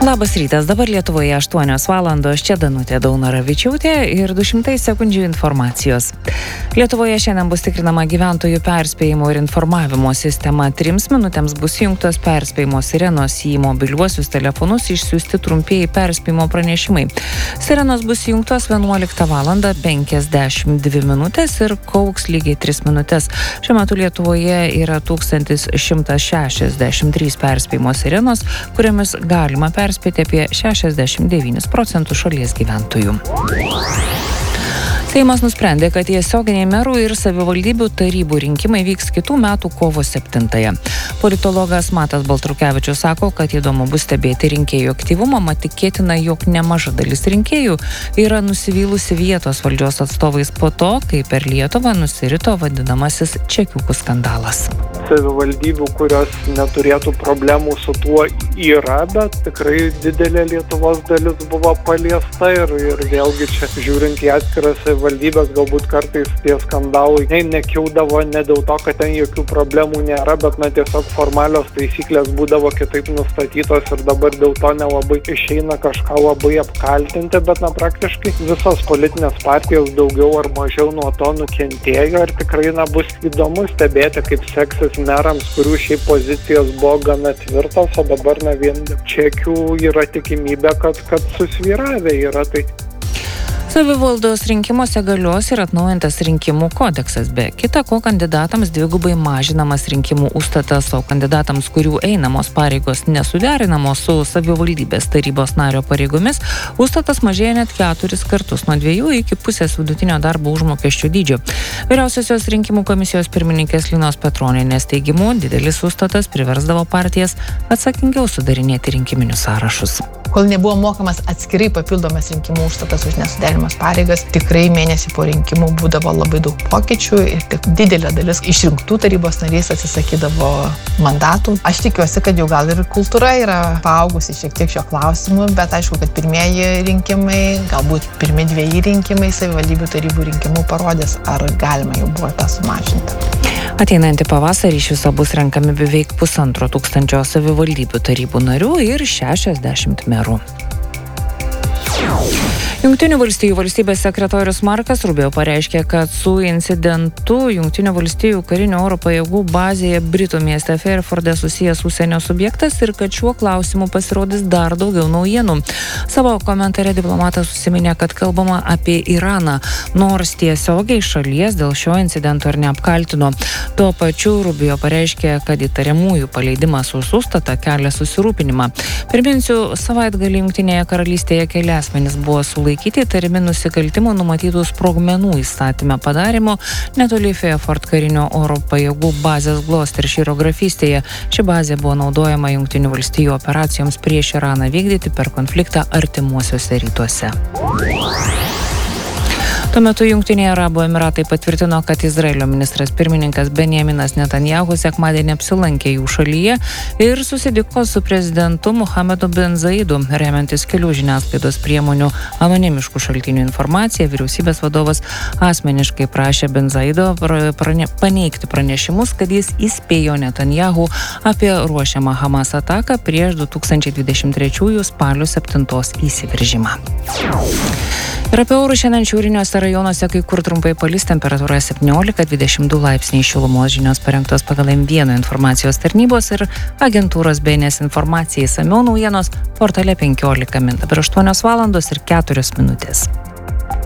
Labas rytas, dabar Lietuvoje 8 valandos, čia Danutė Daunoravičiūtė ir 200 sekundžių informacijos. Lietuvoje šiandien bus tikrinama gyventojų perspėjimo ir informavimo sistema. 3 minutėms bus įjungtos perspėjimo sirenos, į mobiliuosius telefonus išsiųsti trumpieji perspėjimo pranešimai. Sirenos bus įjungtos 11 valandą 52 minutės ir kauks lygiai 3 minutės. Šiuo metu Lietuvoje yra 1163 perspėjimo sirenos, kuriamis galima perspėti apie 69% šalies gyventojų. Seimas nusprendė, kad tiesioginiai merų ir savivaldybių tarybų rinkimai vyks kitų metų kovo 7. Politologas Matas Baltrukevičius sako, kad įdomu bus stebėti rinkėjų aktyvumą, mat tikėtina, jog nemaža dalis rinkėjų yra nusivylusi vietos valdžios atstovais po to, kai per Lietuvą nusirito vadinamasis čekiukų skandalas. Savivaldybių, kurios neturėtų problemų su tuo yra, bet tikrai didelė Lietuvos dalis buvo paliesta ir vėlgi čia žiūrint į atskiras savivaldybės, galbūt kartais tie skandalai nekildavo ne dėl to, kad ten jokių problemų nėra, bet tiesiog formalios taisyklės būdavo kitaip nustatytos ir dabar dėl to nelabai išeina kažką labai apkaltinti, bet praktiškai visos politinės partijos daugiau ar mažiau nuo to nukentėjo ir tikrai bus įdomu stebėti, kaip seksis merams, kurių šiaip pozicijos buvo gana tvirtos, o dabar vien čekių yra tikimybė, kad susvyravę yra. Tai Savivaldos rinkimuose galios ir atnaujintas rinkimų kodeksas, be kita ko kandidatams dvigubai mažinamas rinkimų užstatas, o kandidatams, kurių einamos pareigos nesuderinamos su savivaldybės tarybos nario pareigomis, užstatas mažėja net 4 kartus, nuo 2 iki pusės vidutinio darbo užmokesčio dydžio. Vyriausiosios rinkimų komisijos pirmininkės Linos Petronienės teigimu, didelis užstatas priversdavo partijas atsakingiau sudarinėti rinkiminius sąrašus. Kol nebuvo mokamas atskirai papildomas rinkimų užstatas už nesuderimas pareigas, tikrai mėnesį po rinkimų būdavo labai daug pokyčių ir tik didelė dalis išrinktų tarybos narys atsisakydavo mandatų. Aš tikiuosi, kad jau gal ir kultūra yra paaugusi šiek tiek šio klausimu, bet aišku, kad pirmieji rinkimai, galbūt pirmi 2 rinkimai savivaldybių tarybų rinkimų parodės, ar galima jau buvo tą sumažinti. Ateinantį pavasarį iš viso bus renkami beveik 1500 savivaldybių tarybų narių ir 60 merų. Jungtinių valstijų valstybės sekretorius Markas Rubio pareiškė, kad su incidentu Jungtinių valstijų karinių oro pajėgų bazėje Britų mieste Fairforde susijęs užsienio subjektas ir kad šiuo klausimu pasirodys dar daugiau naujienų. Savo komentare diplomatas užsiminė, kad kalbama apie Iraną, nors tiesiogiai šalies dėl šio incidento ir neapkaltino. Tuo pačiu Rubio pareiškė, kad įtariamųjų paleidimas už užstatą kelia susirūpinimą. Priminsiu, savaitgalį Jungtinėje karalystėje keli asmenys buvo sulaikyti įtariami nusikaltimų numatytų sprogmenų įstatyme padarimo netoli Fairford karinio oro pajėgų bazės Gloucestershire grafystėje. Ši bazė buvo naudojama Jungtinių valstijų operacijoms prieš Iraną vykdyti per konfliktą artimuosiuose rytuose. Tuo metu Jungtiniai Arabų Emiratai patvirtino, kad Izraelio ministras pirmininkas Benjaminas Netanjahu sekmadienį apsilankė jų šalyje ir susitiko su prezidentu Mohamedu bin Zaidu. Remiantis kelių žiniasklaidos priemonių anonimiškų šaltinių informaciją, vyriausybės vadovas asmeniškai prašė bin Zaido paneigti pranešimus, kad jis įspėjo Netanjahu apie ruošiamą Hamas ataką prieš 2023 spalio 7 įsiveržimą. Ir apie orus šiandien šiauriniuose rajonuose kai kur trumpai palis, temperatūra 17-22 laipsniai šilumos, žinios parengtos pagal M1 informacijos tarnybos ir agentūros BNS informacijai. Išsamiau naujienos portale 15 min. Dabar 8 valandos ir 4 minutės.